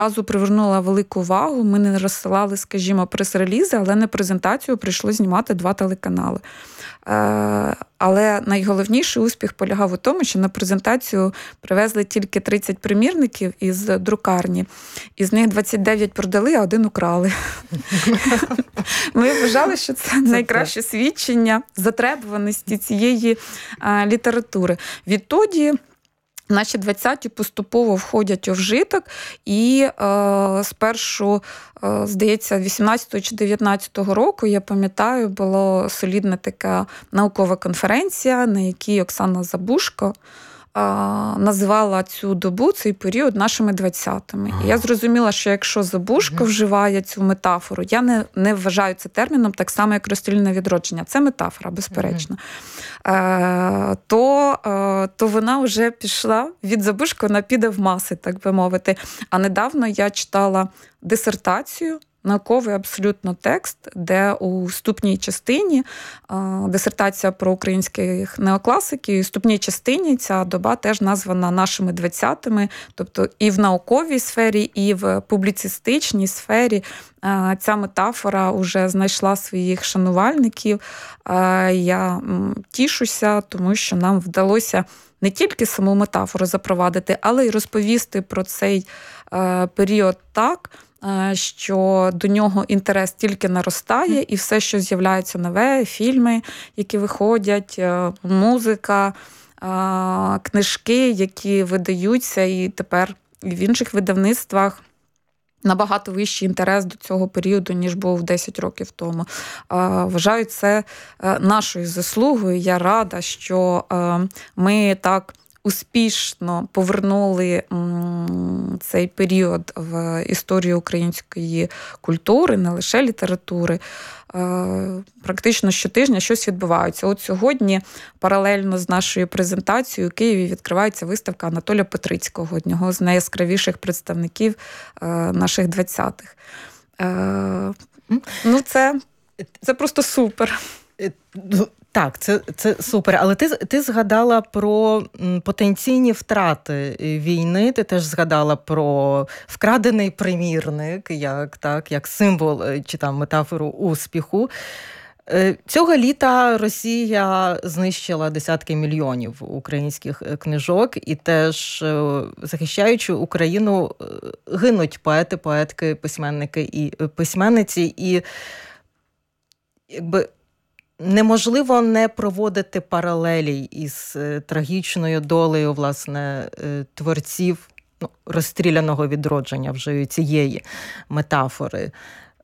Разу привернула велику увагу. Ми не розсилали, скажімо, прес-релізи, але на презентацію прийшло знімати 2 телеканали. Але найголовніший успіх полягав у тому, що на презентацію привезли тільки 30 примірників із друкарні. Із них 29 продали, а 1 украли. Ми вважали, що це найкраще свідчення затребуваності цієї літератури. Відтоді наші 20-ті поступово входять у вжиток, і спершу, здається, 18-го чи 19-го року, я пам'ятаю, була солідна така наукова конференція, на якій Оксана Забушко називала цю добу, цей період нашими 20-ми. І я зрозуміла, що якщо Забушко вживає цю метафору, я не вважаю це терміном так само, як розстріляне відродження. Це метафора, безперечно. То вона вже пішла від Забушко, вона піде в маси, так би мовити. А недавно я читала дисертацію, науковий абсолютно текст, де у вступній частині дисертація про українських неокласиків, і у вступній частині ця доба теж названа нашими 20-ми, тобто і в науковій сфері, і в публіцистичній сфері ця метафора вже знайшла своїх шанувальників. Я тішуся, тому що нам вдалося не тільки саму метафору запровадити, але й розповісти про цей період так, що до нього інтерес тільки наростає, і все, що з'являється нове, фільми, які виходять, музика, книжки, які видаються, і тепер в інших видавництвах набагато вищий інтерес до цього періоду, ніж був 10 років тому. Вважаю це нашою заслугою. Я рада, що ми так успішно повернули цей період в історію української культури, не лише літератури. Практично щотижня щось відбувається. От сьогодні, паралельно з нашою презентацією, у Києві відкривається виставка Анатолія Петрицького, одного з найяскравіших представників наших 20-х. Ну, це просто супер. Так, це супер. Але ти згадала про потенційні втрати війни, ти теж згадала про вкрадений примірник, як символ чи там метафору успіху. Цього літа Росія знищила десятки мільйонів українських книжок, і теж, захищаючи Україну, гинуть поети, поетки, письменники і письменниці. І якби неможливо не проводити паралелі із трагічною долею, власне, творців розстріляного відродження, вже цієї метафори.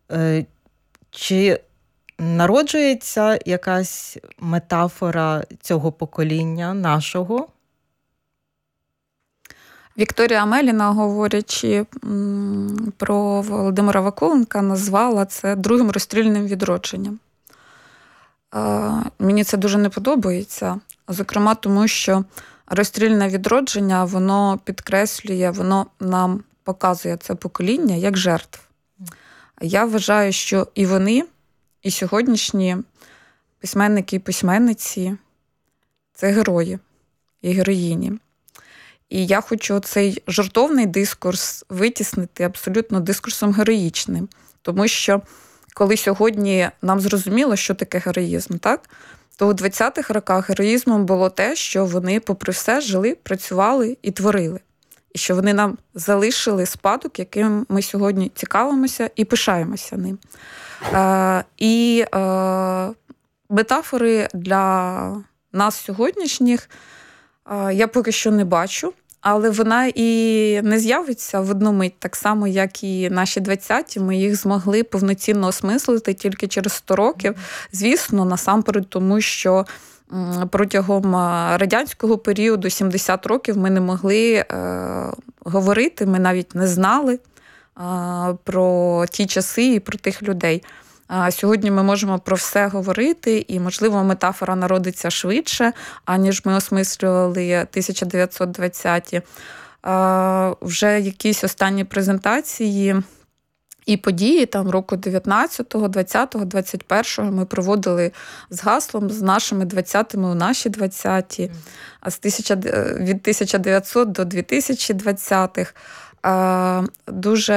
Чи народжується якась метафора цього покоління нашого? Вікторія Амеліна, говорячи про Володимира Вакуленка, назвала це другим розстріляним відродженням. Мені це дуже не подобається, зокрема тому, що розстріляне відродження, воно підкреслює, воно нам показує це покоління як жертв. Я вважаю, що і вони, і сьогоднішні письменники і письменниці – це герої і героїні. І я хочу цей жартовний дискурс витіснити абсолютно дискурсом героїчним, тому що коли сьогодні нам зрозуміло, що таке героїзм, так? То у 20-х роках героїзмом було те, що вони, попри все, жили, працювали і творили. І що вони нам залишили спадок, яким ми сьогодні цікавимося і пишаємося ним. Метафори для нас сьогоднішніх я поки що не бачу. Але вона і не з'явиться в одну мить, так само, як і наші 20-ті. Ми їх змогли повноцінно осмислити тільки через 100 років. Звісно, насамперед тому, що протягом радянського періоду, 70 років, ми не могли говорити, ми навіть не знали про ті часи і про тих людей. Сьогодні ми можемо про все говорити, і, можливо, метафора народиться швидше, аніж ми осмислювали 1920-ті. Вже якісь останні презентації і події там року 19-го, 20-го, 21-го ми проводили з гаслом «З нашими 20-ми у наші 20-ті», від 1900 до 2020-х. дуже